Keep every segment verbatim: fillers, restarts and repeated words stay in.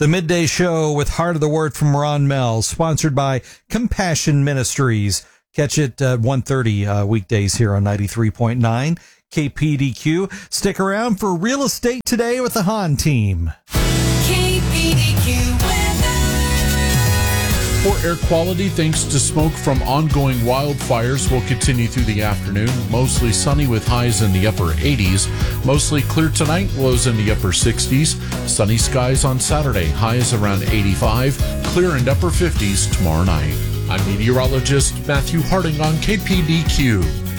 The Midday Show with Heart of the Word from Ron Mel, sponsored by Compassion Ministries. Catch it at one thirty uh, weekdays here on ninety-three point nine K P D Q. Stick around for Real Estate Today with the Hahn team. K P D Q weather. Poor air quality thanks to smoke from ongoing wildfires will continue through the afternoon. Mostly sunny with highs in the upper eighties. Mostly clear tonight, lows in the upper sixties. Sunny skies on Saturday, highs around eighty-five. Clear and upper fifties tomorrow night. I'm meteorologist Matthew Harding on K P D Q.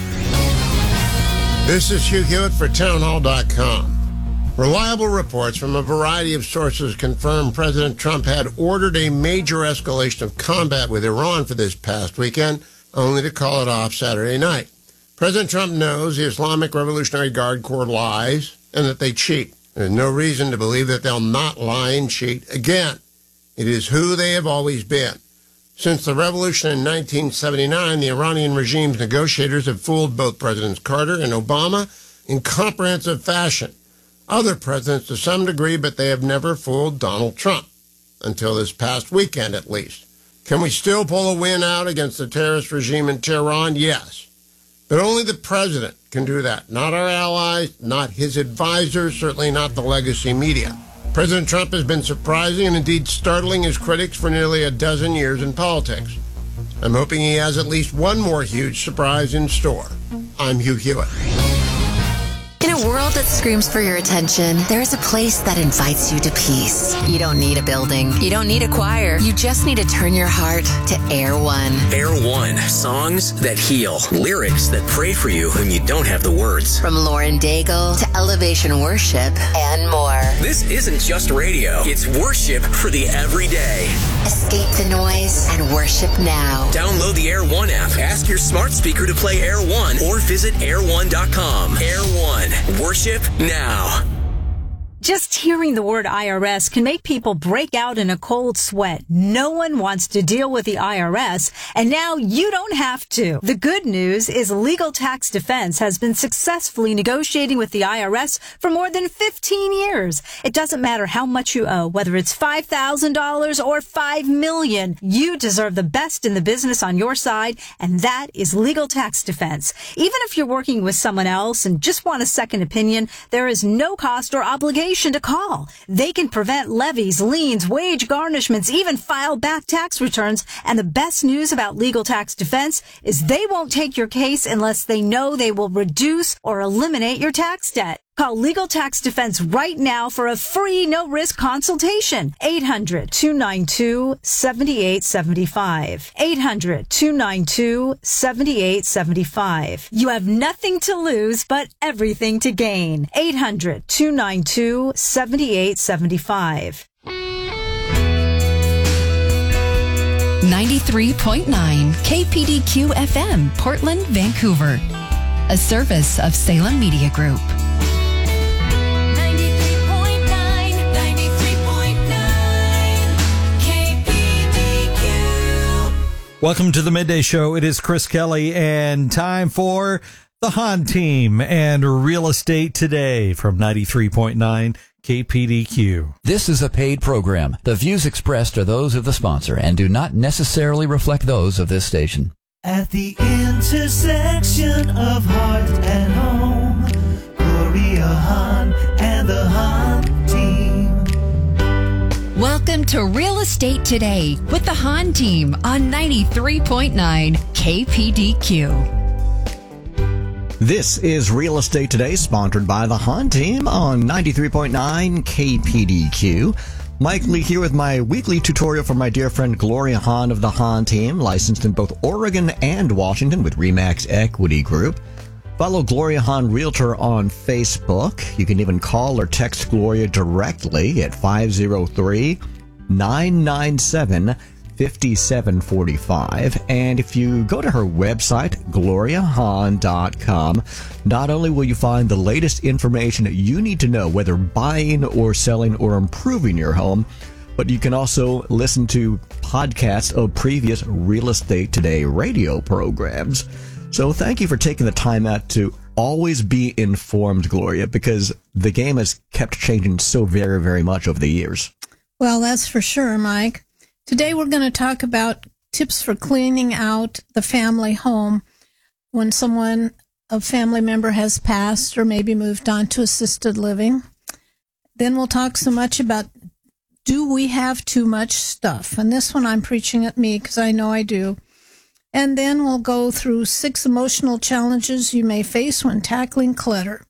This is Hugh Hewitt for townhall dot com. Reliable reports from a variety of sources confirm President Trump had ordered a major escalation of combat with Iran for this past weekend, only to call it off Saturday night. President Trump knows the Islamic Revolutionary Guard Corps lies and that they cheat. There's no reason to believe that they'll not lie and cheat again. It is who they have always been. Since the revolution in nineteen seventy-nine, the Iranian regime's negotiators have fooled both Presidents Carter and Obama in comprehensive fashion. Other presidents to some degree, but they have never fooled Donald Trump. Until this past weekend, at least. Can we still pull a win out against the terrorist regime in Tehran? Yes. But only the president can do that. Not our allies, not his advisors, certainly not the legacy media. President Trump has been surprising and indeed startling his critics for nearly a dozen years in politics. I'm hoping he has at least one more huge surprise in store. I'm Hugh Hewitt. In a world that screams for your attention, there is a place that invites you to peace. You don't need a building. You don't need a choir. You just need to turn your heart to Air One. Air One. Songs that heal. Lyrics that pray for you when you don't have the words. From Lauren Daigle to Elevation Worship and more. This isn't just radio. It's worship for the everyday. Escape the noise and worship now. Download the Air One app. Ask your smart speaker to play Air One or visit air one dot com. Air One. Worship now. Just hearing the word I R S can make people break out in a cold sweat. No one wants to deal with the I R S, and now you don't have to. The good news is Legal Tax Defense has been successfully negotiating with the I R S for more than fifteen years. It doesn't matter how much you owe, whether it's five thousand dollars or five million dollars. You deserve the best in the business on your side, and that is Legal Tax Defense. Even if you're working with someone else and just want a second opinion, there is no cost or obligation to call. They can prevent levies, liens, wage garnishments, even file back tax returns. And the best news about Legal Tax Defense is they won't take your case unless they know they will reduce or eliminate your tax debt. Call Legal Tax Defense right now for a free, no-risk consultation. eight hundred, two nine two, seven eight seven five. eight hundred, two nine two, seven eight seven five. You have nothing to lose, but everything to gain. eight hundred, two nine two, seven eight seven five. ninety-three point nine K P D Q F M, Portland, Vancouver. A service of Salem Media Group. Welcome to the Midday Show. It is Chris Kelly, and time for the Hahn team and Real Estate Today from ninety-three point nine K P D Q. This is a paid program. The views expressed are those of the sponsor and do not necessarily reflect those of this station. At the intersection of heart and home, Gloria Hahn and the Hahn team. Welcome to Real Estate Today with the Hahn team on ninety-three point nine K P D Q. This is Real Estate Today, sponsored by the Hahn team on ninety-three point nine K P D Q. Mike Lee here with my weekly tutorial for my dear friend Gloria Hahn of the Hahn team, licensed in both Oregon and Washington with RE/MAX Equity Group. Follow Gloria Hahn Realtor on Facebook. You can even call or text Gloria directly at five oh three, nine nine seven, five seven four five. And if you go to her website, gloria hahn dot com, not only will you find the latest information that you need to know, whether buying or selling or improving your home, but you can also listen to podcasts of previous Real Estate Today radio programs. So thank you for taking the time out to always be informed, Gloria, because the game has kept changing so very, very much over the years. Well, that's for sure, Mike. Today we're going to talk about tips for cleaning out the family home when someone, a family member, has passed or maybe moved on to assisted living. Then we'll talk so much about, do we have too much stuff? And this one I'm preaching at me because I know I do. And then we'll go through six emotional challenges you may face when tackling clutter.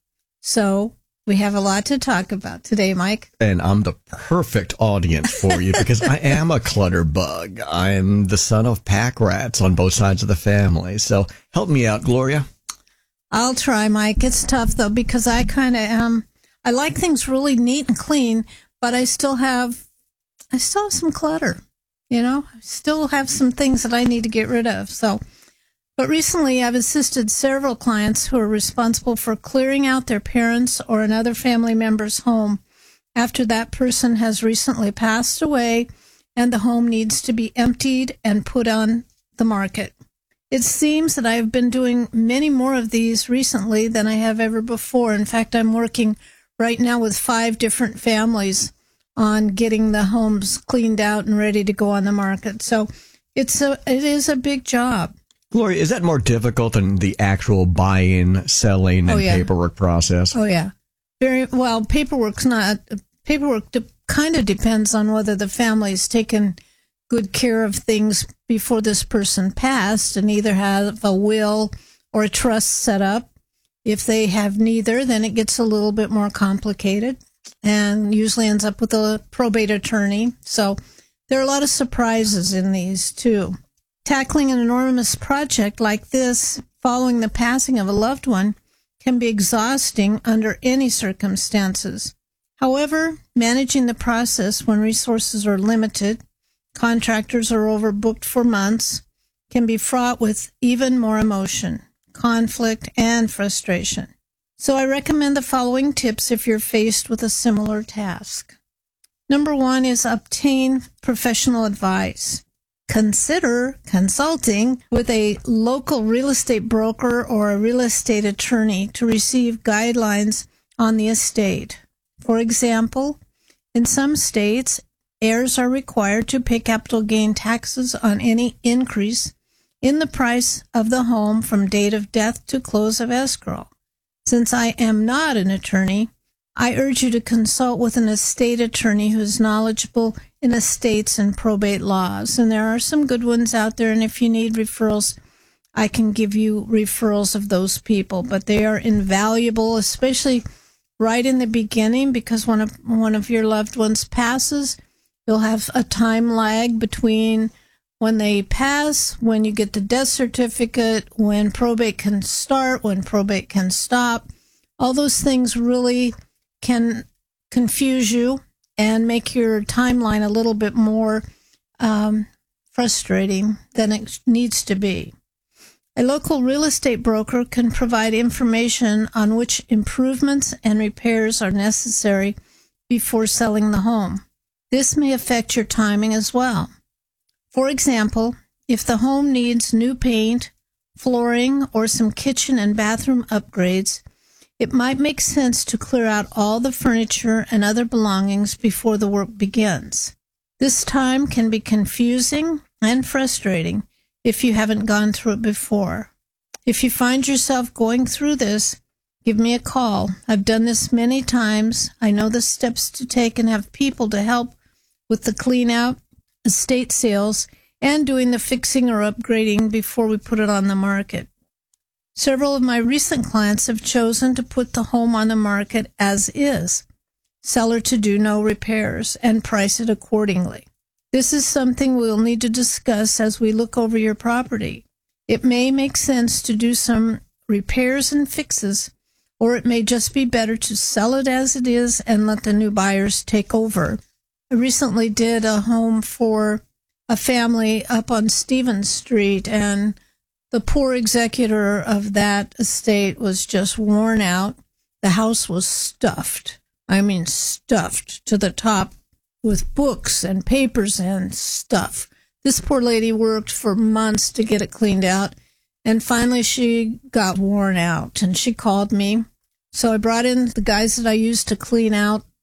So we have a lot to talk about today, Mike. And I'm the perfect audience for you because I am a clutter bug. I'm the son of pack rats on both sides of the family. So help me out, Gloria. I'll try, Mike. It's tough, though, because I kind of am. I like things really neat and clean, but I still have, I still have some clutter. You know, I still have some things that I need to get rid of. So, but recently I've assisted several clients who are responsible for clearing out their parents' or another family member's home after that person has recently passed away and the home needs to be emptied and put on the market. It seems that I've been doing many more of these recently than I have ever before. In fact, I'm working right now with five different families on getting the homes cleaned out and ready to go on the market. So it's a, it is a big job. Gloria, is that more difficult than the actual buying, selling, and oh, yeah. paperwork process? Oh, yeah. Very well, paperwork's not, paperwork de- kind of depends on whether the family's taken good care of things before this person passed and either have a will or a trust set up. If they have neither, then it gets a little bit more complicated and usually ends up with a probate attorney. So there are a lot of surprises in these, too. Tackling an enormous project like this following the passing of a loved one can be exhausting under any circumstances. However, managing the process when resources are limited, contractors are overbooked for months, can be fraught with even more emotion, conflict, and frustration. So I recommend the following tips if you're faced with a similar task. Number one is obtain professional advice. Consider consulting with a local real estate broker or a real estate attorney to receive guidelines on the estate. For example, in some states, heirs are required to pay capital gain taxes on any increase in the price of the home from date of death to close of escrow. Since I am not an attorney, I urge you to consult with an estate attorney who is knowledgeable in estates and probate laws. And there are some good ones out there, and if you need referrals, I can give you referrals of those people. But they are invaluable, especially right in the beginning, because when a, one of your loved ones passes, you'll have a time lag between when they pass, when you get the death certificate, when probate can start, when probate can stop. All those things really can confuse you and make your timeline a little bit more um, frustrating than it needs to be. A local real estate broker can provide information on which improvements and repairs are necessary before selling the home. This may affect your timing as well. For example, if the home needs new paint, flooring, or some kitchen and bathroom upgrades, it might make sense to clear out all the furniture and other belongings before the work begins. This time can be confusing and frustrating if you haven't gone through it before. If you find yourself going through this, give me a call. I've done this many times. I know the steps to take and have people to help with the clean out, estate sales, and doing the fixing or upgrading before we put it on the market. Several of my recent clients have chosen to put the home on the market as is, seller to do no repairs, and price it accordingly. This is something we'll need to discuss as we look over your property. It may make sense to do some repairs and fixes, or it may just be better to sell it as it is and let the new buyers take over. I recently did a home for a family up on Stevens Street, and the poor executor of that estate was just worn out. The house was stuffed. I mean, stuffed to the top with books and papers and stuff. This poor lady worked for months to get it cleaned out, and finally she got worn out, and she called me. So I brought in the guys that I used to clean out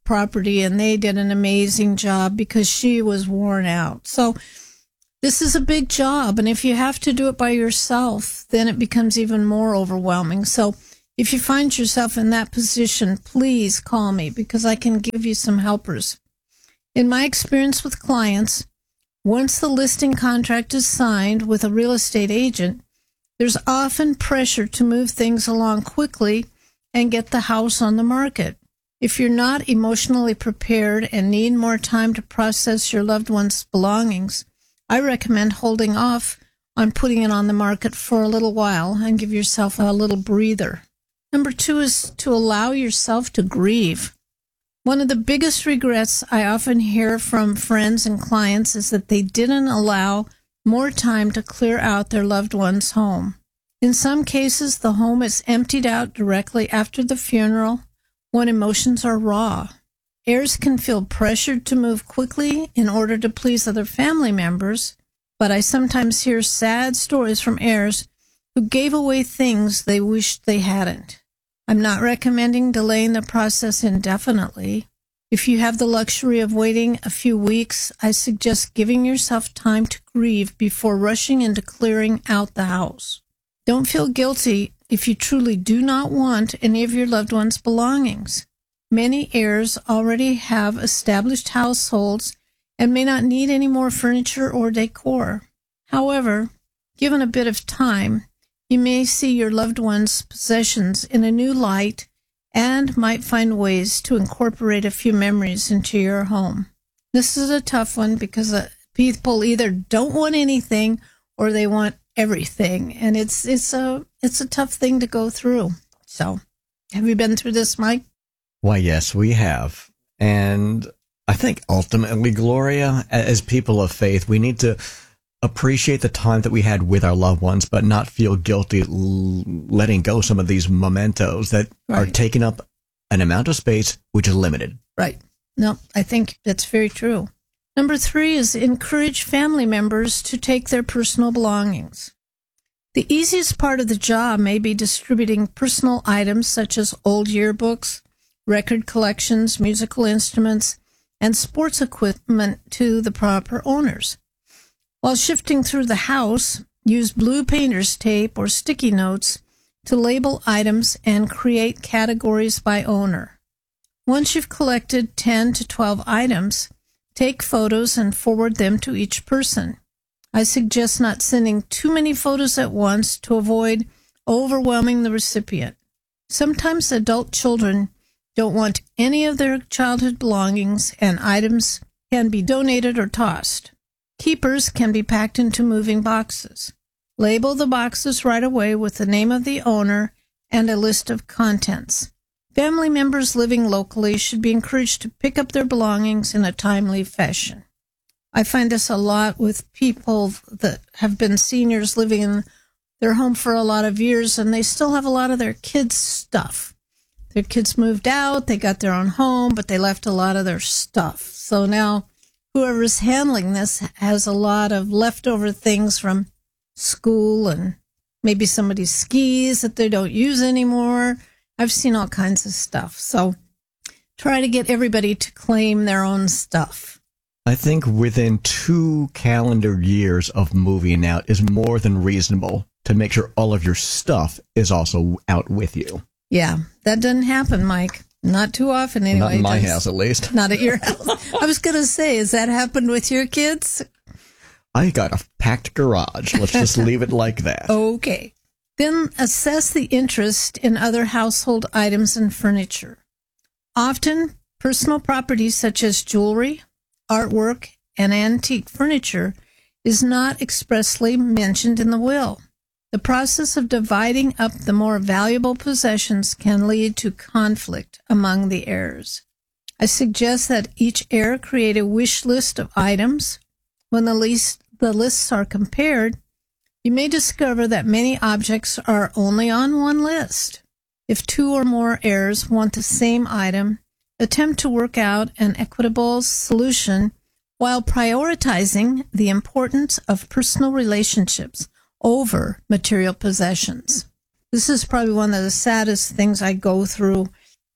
property, and they did an amazing job because she was worn out. So this is a big job, and if you have to do it by yourself, then it becomes even more overwhelming. So if you find yourself in that position, please call me because I can give you some helpers. In my experience with clients, once the listing contract is signed with a real estate agent, there's often pressure to move things along quickly and get the house on the market. If you're not emotionally prepared and need more time to process your loved one's belongings, I recommend holding off on putting it on the market for a little while and give yourself a little breather. Number two is to allow yourself to grieve. One of the biggest regrets I often hear from friends and clients is that they didn't allow more time to clear out their loved one's home. In some cases, the home is emptied out directly after the funeral when emotions are raw. Heirs can feel pressured to move quickly in order to please other family members, but I sometimes hear sad stories from heirs who gave away things they wished they hadn't. I'm not recommending delaying the process indefinitely. If you have the luxury of waiting a few weeks, I suggest giving yourself time to grieve before rushing into clearing out the house. Don't feel guilty if you truly do not want any of your loved one's belongings. Many heirs already have established households and may not need any more furniture or decor. However, given a bit of time, you may see your loved one's possessions in a new light and might find ways to incorporate a few memories into your home. This is a tough one because uh, people either don't want anything or they want everything, and it's it's a it's a tough thing to go through. So, have you been through this, Mike? Why, yes, we have. And I think ultimately, Gloria, as people of faith, we need to appreciate the time that we had with our loved ones, but not feel guilty l- letting go some of these mementos that Right. are taking up an amount of space which is limited. Right. No, I think that's very true. Number three is encourage family members to take their personal belongings. The easiest part of the job may be distributing personal items such as old yearbooks, record collections, musical instruments, and sports equipment to the proper owners. While shifting through the house, use blue painter's tape or sticky notes to label items and create categories by owner. Once you've collected ten to twelve items, take photos and forward them to each person. I suggest not sending too many photos at once to avoid overwhelming the recipient. Sometimes adult children don't want any of their childhood belongings, and items can be donated or tossed. Keepers can be packed into moving boxes. Label the boxes right away with the name of the owner and a list of contents. Family members living locally should be encouraged to pick up their belongings in a timely fashion. I find this a lot with people that have been seniors living in their home for a lot of years, and they still have a lot of their kids' stuff. Their kids moved out, they got their own home, but they left a lot of their stuff. So now whoever's handling this has a lot of leftover things from school and maybe somebody's skis that they don't use anymore. I've seen all kinds of stuff. So try to get everybody to claim their own stuff. I think within two calendar years of moving out is more than reasonable to make sure all of your stuff is also out with you. Yeah, that doesn't happen, Mike. Not too often anyway. Not in my Just- house, at least. Not at your house. I was going to say, has that happened with your kids? I got a packed garage. Let's just leave it like that. Okay. Then assess the interest in other household items and furniture. Often, personal property such as jewelry, artwork, and antique furniture is not expressly mentioned in the will. The process of dividing up the more valuable possessions can lead to conflict among the heirs. I suggest that each heir create a wish list of items. When the, list, the lists are compared, you may discover that many objects are only on one list. If two or more heirs want the same item, attempt to work out an equitable solution while prioritizing the importance of personal relationships over material possessions. This is probably one of the saddest things I go through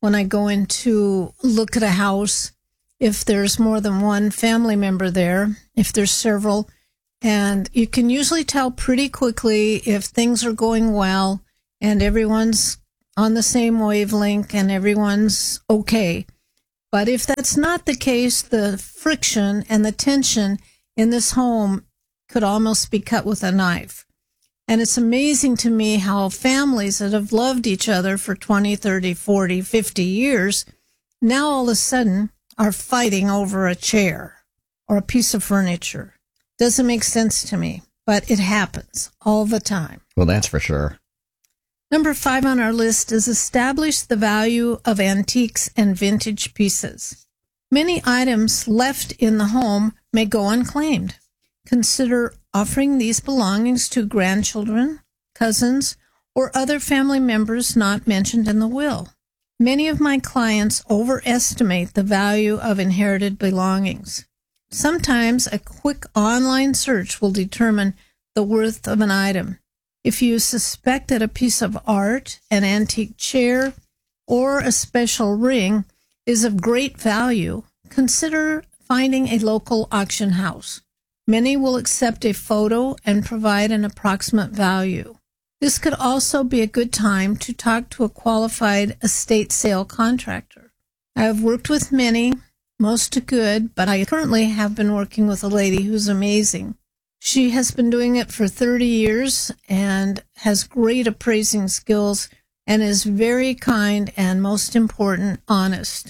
when I go in to look at a house, if there's more than one family member there, if there's several, and you can usually tell pretty quickly if things are going well and everyone's on the same wavelength and everyone's okay. But if that's not the case, the friction and the tension in this home could almost be cut with a knife. And it's amazing to me how families that have loved each other for twenty, thirty, forty, fifty years now all of a sudden are fighting over a chair or a piece of furniture. Doesn't make sense to me, but it happens all the time. Well, that's for sure. Number five on our list is establish the value of antiques and vintage pieces. Many items left in the home may go unclaimed. Consider offering these belongings to grandchildren, cousins, or other family members not mentioned in the will. Many of my clients overestimate the value of inherited belongings. Sometimes a quick online search will determine the worth of an item. If you suspect that a piece of art, an antique chair, or a special ring is of great value, consider finding a local auction house. Many will accept a photo and provide an approximate value. This could also be a good time to talk to a qualified estate sale contractor. I have worked with many, most to good, but I currently have been working with a lady who's amazing. She has been doing it for thirty years and has great appraising skills and is very kind and, most important, honest.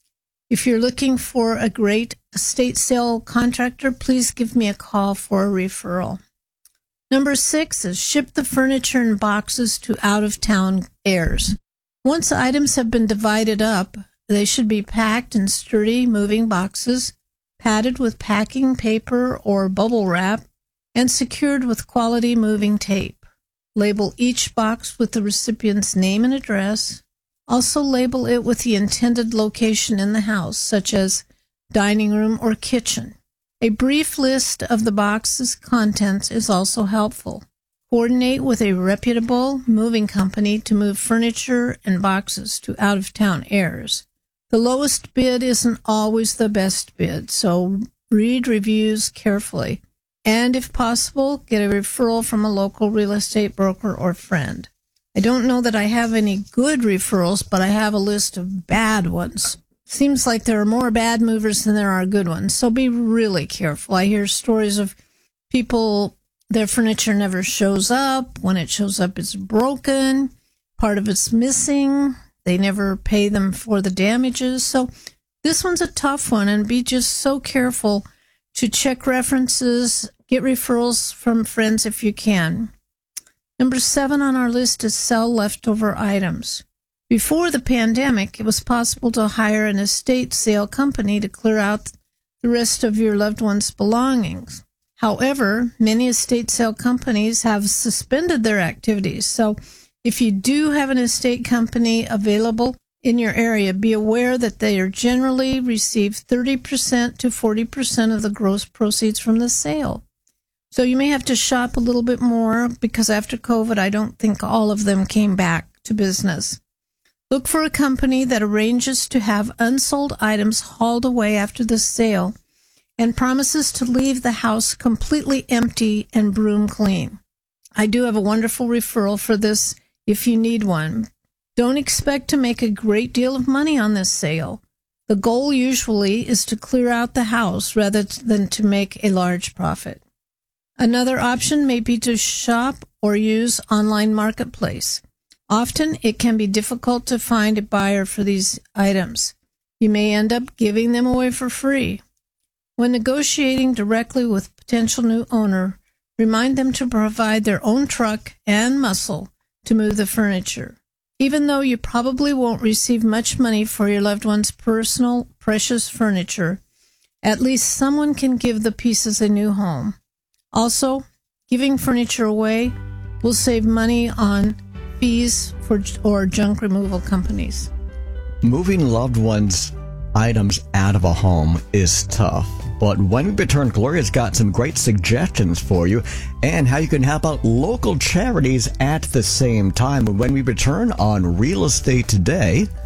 If you're looking for a great estate sale contractor, please give me a call for a referral. Number six is ship the furniture in boxes to out-of-town heirs. Once items have been divided up, they should be packed in sturdy moving boxes, padded with packing paper or bubble wrap, and secured with quality moving tape. Label each box with the recipient's name and address. Also label it with the intended location in the house, such as dining room or kitchen. A brief list of the box's contents is also helpful. Coordinate with a reputable moving company to move furniture and boxes to out-of-town heirs. The lowest bid isn't always the best bid, so read reviews carefully. And if possible, get a referral from a local real estate broker or friend. I don't know that I have any good referrals, but I have a list of bad ones. Seems like there are more bad movers than there are good ones, so be really careful. I hear stories of people, their furniture never shows up. When it shows up, it's broken. Part of it's missing. They never pay them for the damages. So this one's a tough one, and be just so careful to check references, get referrals from friends if you can. Number seven on our list is sell leftover items. Before the pandemic, it was possible to hire an estate sale company to clear out the rest of your loved one's belongings. However, many estate sale companies have suspended their activities. So if you do have an estate company available in your area, be aware that they are generally receive thirty percent to forty percent of the gross proceeds from the sale. So you may have to shop a little bit more because after COVID, I don't think all of them came back to business. Look for a company that arranges to have unsold items hauled away after the sale and promises to leave the house completely empty and broom clean. I do have a wonderful referral for this if you need one. Don't expect to make a great deal of money on this sale. The goal usually is to clear out the house rather than to make a large profit. Another option may be to shop or use online marketplace. Often it can be difficult to find a buyer for these items. You may end up giving them away for free. When negotiating directly with potential new owner, remind them to provide their own truck and muscle to move the furniture. Even though you probably won't receive much money for your loved one's personal, precious furniture, at least someone can give the pieces a new home. Also, giving furniture away will save money on fees for or junk removal companies. Moving loved ones' items out of a home is tough, but when we return, Gloria's got some great suggestions for you and how you can help out local charities at the same time. When we return on Real Estate Today,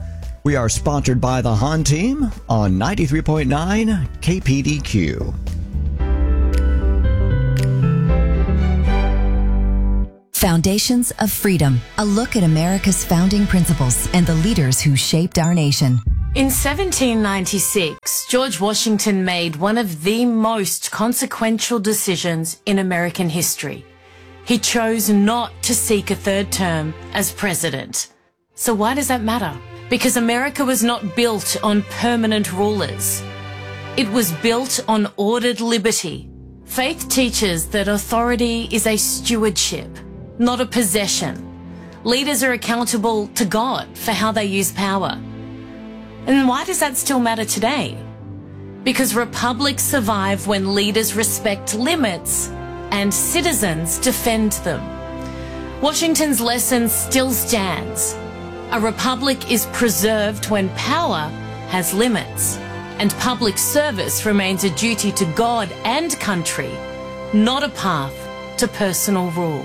We are sponsored by the Han Team on ninety-three point nine K P D Q. Foundations of Freedom, a look at America's founding principles and the leaders who shaped our nation. In seventeen ninety-six, George Washington made one of the most consequential decisions in American history. He chose not to seek a third term as president. So why does that matter? Because America was not built on permanent rulers. It was built on ordered liberty. Faith teaches that authority is a stewardship, not a possession. Leaders are accountable to God for how they use power. And why does that still matter today? Because republics survive when leaders respect limits and citizens defend them. Washington's lesson still stands. A republic is preserved when power has limits, and public service remains a duty to God and country, not a path to personal rule.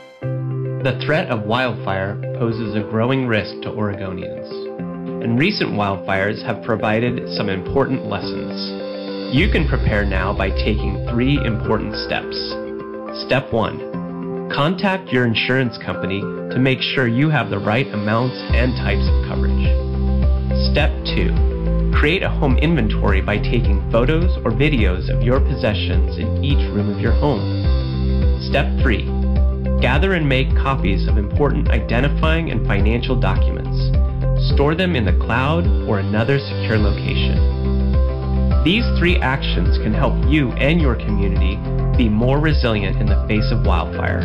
The threat of wildfire poses a growing risk to Oregonians, and recent wildfires have provided some important lessons. You can prepare now by taking three important steps. Step one. Contact your insurance company to make sure you have the right amounts and types of coverage. Step two. Create a home inventory by taking photos or videos of your possessions in each room of your home. Step three. Gather and make copies of important identifying and financial documents. Store them in the cloud or another secure location. These three actions can help you and your community be more resilient in the face of wildfire.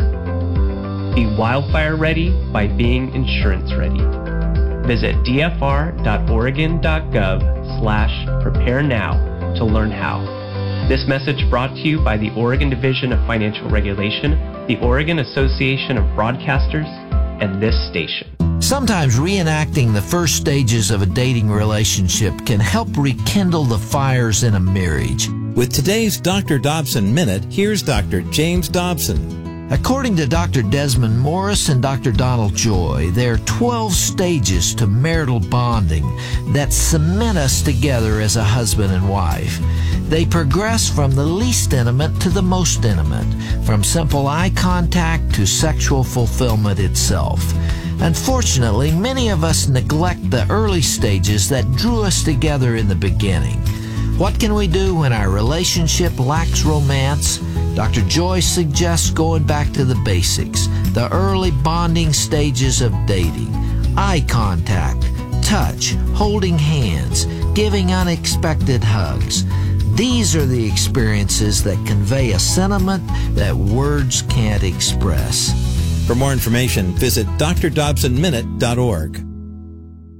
Be wildfire ready by being insurance ready. Visit d f r dot oregon dot gov slash prepare now to learn how. This message brought to you by the Oregon Division of Financial Regulation, the Oregon Association of Broadcasters, and this station. Sometimes reenacting the first stages of a dating relationship can help rekindle the fires in a marriage. With today's Doctor Dobson Minute, here's Doctor James Dobson. According to Doctor Desmond Morris and Doctor Donald Joy, there are twelve stages to marital bonding that cement us together as a husband and wife. They progress from the least intimate to the most intimate, from simple eye contact to sexual fulfillment itself. Unfortunately, many of us neglect the early stages that drew us together in the beginning. What can we do when our relationship lacks romance? Doctor Joy suggests going back to the basics, the early bonding stages of dating. Eye contact, touch, holding hands, giving unexpected hugs. These are the experiences that convey a sentiment that words can't express. For more information, visit d r dobson minute dot org.